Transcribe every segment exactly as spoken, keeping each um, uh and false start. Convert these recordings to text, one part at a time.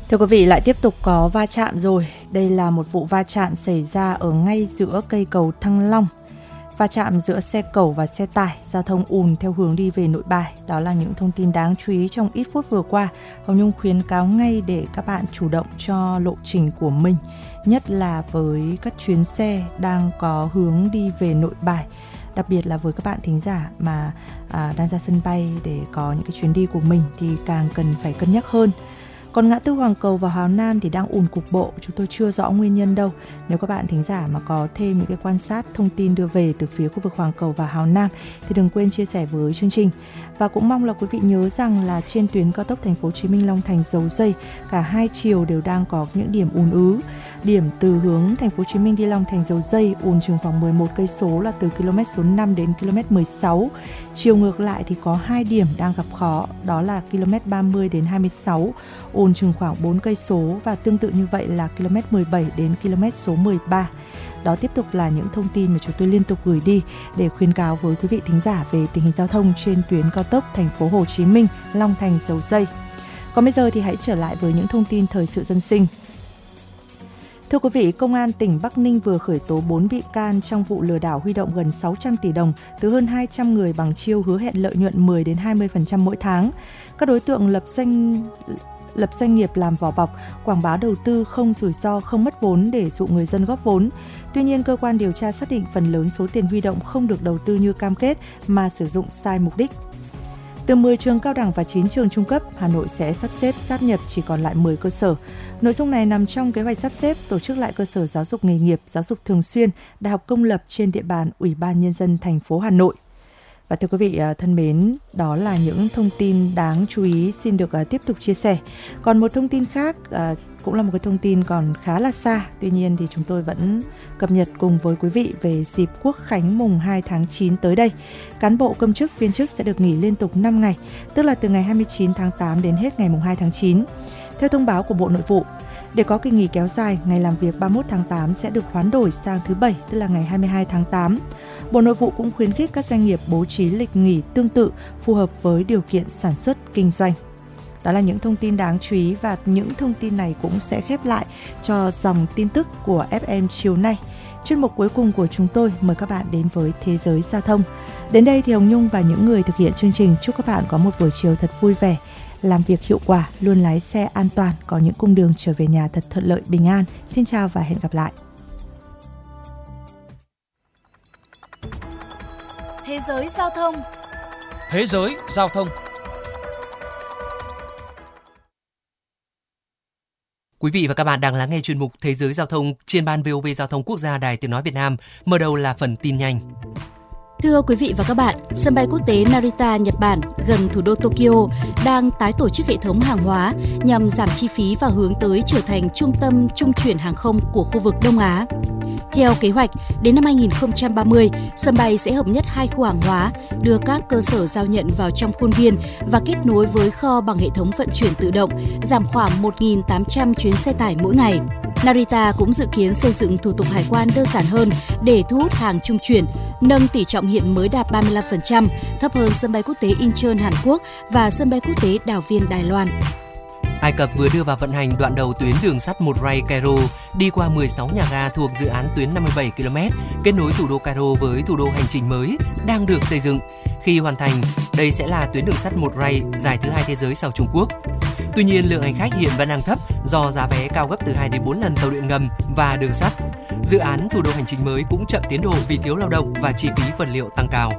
Thưa quý vị, lại tiếp tục có va chạm rồi. Đây là một vụ va chạm xảy ra ở ngay giữa cây cầu Thăng Long. Va chạm giữa xe cẩu và xe tải, giao thông ùn theo hướng đi về Nội Bài. Đó là những thông tin đáng chú ý trong ít phút vừa qua. Hồng Nhung khuyến cáo ngay để các bạn chủ động cho lộ trình của mình, nhất là với các chuyến xe đang có hướng đi về Nội Bài. Đặc biệt là với các bạn thính giả mà à, đang ra sân bay để có những cái chuyến đi của mình thì càng cần phải cân nhắc hơn. Còn ngã tư Hoàng Cầu và Hào Nam thì đang ùn cục bộ, chúng tôi chưa rõ nguyên nhân đâu. Nếu các bạn thính giả mà có thêm những cái quan sát thông tin đưa về từ phía khu vực Hoàng Cầu và Hào Nam thì đừng quên chia sẻ với chương trình. Và cũng mong là quý vị nhớ rằng là trên tuyến cao tốc Thành phố Hồ Chí Minh Long Thành Dầu Dây, cả hai chiều đều đang có những điểm ùn ứ. Điểm từ hướng Thành phố Hồ Chí Minh đi Long Thành Dầu Dây ùn chừng khoảng mười một cây số là từ km số năm đến km mười sáu. Chiều ngược lại thì có hai điểm đang gặp khó, đó là km ba mươi đến hai mươi sáu, ùn chừng khoảng bốn cây số, và tương tự như vậy là km mười bảy đến km số mười ba. Đó tiếp tục là những thông tin mà chúng tôi liên tục gửi đi để khuyến cáo với quý vị thính giả về tình hình giao thông trên tuyến cao tốc Thành phố Hồ Chí Minh Long Thành Dầu Dây. Còn bây giờ thì hãy trở lại với những thông tin thời sự dân sinh. Thưa quý vị, Công an tỉnh Bắc Ninh vừa khởi tố bốn bị can trong vụ lừa đảo huy động gần sáu trăm tỷ đồng từ hơn hai trăm người bằng chiêu hứa hẹn lợi nhuận mười đến hai mươi phần trăm mỗi tháng. Các đối tượng lập doanh lập doanh nghiệp làm vỏ bọc, quảng bá đầu tư không rủi ro, không mất vốn để dụ người dân góp vốn. Tuy nhiên, cơ quan điều tra xác định phần lớn số tiền huy động không được đầu tư như cam kết mà sử dụng sai mục đích. Từ mười trường cao đẳng và chín trường trung cấp, Hà Nội sẽ sắp xếp sáp nhập chỉ còn lại mười cơ sở. Nội dung này nằm trong kế hoạch sắp xếp tổ chức lại cơ sở giáo dục nghề nghiệp, giáo dục thường xuyên, đại học công lập trên địa bàn Ủy ban Nhân dân thành phố Hà Nội. Và thưa quý vị thân mến, đó là những thông tin đáng chú ý xin được tiếp tục chia sẻ. Còn một thông tin khác cũng là một cái thông tin còn khá là xa. Tuy nhiên thì chúng tôi vẫn cập nhật cùng với quý vị về dịp Quốc khánh mùng hai tháng chín tới đây. Cán bộ công chức viên chức sẽ được nghỉ liên tục năm ngày, tức là từ ngày hai mươi chín tháng tám đến hết ngày mùng hai tháng chín. Theo thông báo của Bộ Nội vụ, để có kỳ nghỉ kéo dài, ngày làm việc ba mươi mốt tháng tám sẽ được hoán đổi sang thứ Bảy, tức là ngày hai mươi hai tháng tám. Bộ Nội vụ cũng khuyến khích các doanh nghiệp bố trí lịch nghỉ tương tự phù hợp với điều kiện sản xuất kinh doanh. Đó là những thông tin đáng chú ý, và những thông tin này cũng sẽ khép lại cho dòng tin tức của ép em chiều nay. Chuyên mục cuối cùng của chúng tôi mời các bạn đến với Thế giới giao thông. Đến đây thì Hồng Nhung và những người thực hiện chương trình chúc các bạn có một buổi chiều thật vui vẻ, làm việc hiệu quả, luôn lái xe an toàn, có những cung đường trở về nhà thật thuận lợi, bình an. Xin chào và hẹn gặp lại. Thế giới giao thông. Thế giới giao thông. Quý vị và các bạn đang lắng nghe chuyên mục Thế giới giao thông trên ban vê o vê Giao thông Quốc gia Đài Tiếng nói Việt Nam. Mở đầu là phần tin nhanh. Thưa quý vị và các bạn, sân bay quốc tế Narita, Nhật Bản, gần thủ đô Tokyo, đang tái tổ chức hệ thống hàng hóa nhằm giảm chi phí và hướng tới trở thành trung tâm trung chuyển hàng không của khu vực Đông Á. Theo kế hoạch, đến năm hai không ba mươi, sân bay sẽ hợp nhất hai khu hàng hóa, đưa các cơ sở giao nhận vào trong khuôn viên và kết nối với kho bằng hệ thống vận chuyển tự động, giảm khoảng một nghìn tám trăm chuyến xe tải mỗi ngày. Narita cũng dự kiến xây dựng thủ tục hải quan đơn giản hơn để thu hút hàng trung chuyển, nâng tỷ trọng hiện mới đạt ba mươi lăm phần trăm, thấp hơn sân bay quốc tế Incheon Hàn Quốc và sân bay quốc tế Đào Viên Đài Loan. Ai Cập vừa đưa vào vận hành đoạn đầu tuyến đường sắt một ray Cairo đi qua mười sáu nhà ga thuộc dự án tuyến năm mươi bảy ki lô mét, kết nối thủ đô Cairo với thủ đô hành trình mới đang được xây dựng. Khi hoàn thành, đây sẽ là tuyến đường sắt một ray dài thứ hai thế giới sau Trung Quốc. Tuy nhiên, lượng hành khách hiện vẫn đang thấp do giá vé cao gấp từ hai đến bốn lần tàu điện ngầm và đường sắt. Dự án thủ đô hành trình mới cũng chậm tiến độ vì thiếu lao động và chi phí vật liệu tăng cao.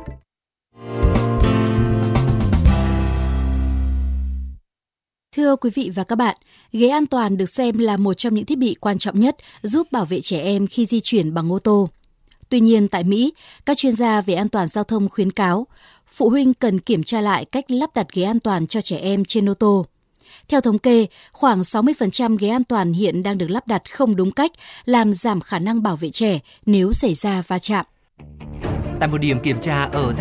Thưa quý vị và các bạn, ghế an toàn được xem là một trong những thiết bị quan trọng nhất giúp bảo vệ trẻ em khi di chuyển bằng ô tô. Tuy nhiên, tại Mỹ, các chuyên gia về an toàn giao thông khuyến cáo phụ huynh cần kiểm tra lại cách lắp đặt ghế an toàn cho trẻ em trên ô tô. Theo thống kê, khoảng sáu mươi phần trăm ghế an toàn hiện đang được lắp đặt không đúng cách, làm giảm khả năng bảo vệ trẻ nếu xảy ra va chạm. Tại một điểm kiểm tra ở